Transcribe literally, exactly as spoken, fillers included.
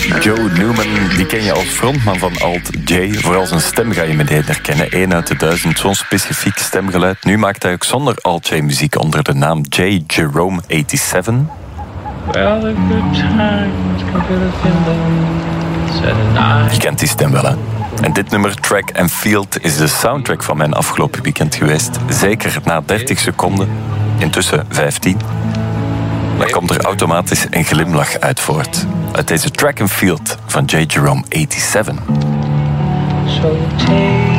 Joe Newman, die ken je als frontman van Alt-J. Vooral zijn stem ga je meteen herkennen. Eén uit de duizend, zo'n specifiek stemgeluid. Nu maakt hij ook zonder Alt-J muziek onder de naam J. Jerome zevenennegentig. Well, the good times come to the Je kent die stem wel, hè? En dit nummer, Track and Field, is de soundtrack van mijn afgelopen weekend geweest. Zeker na dertig seconden, intussen vijftien. Dan komt er automatisch een glimlach uit voort. Uit deze Track and Field van J. Jerome zevenennegentig. So take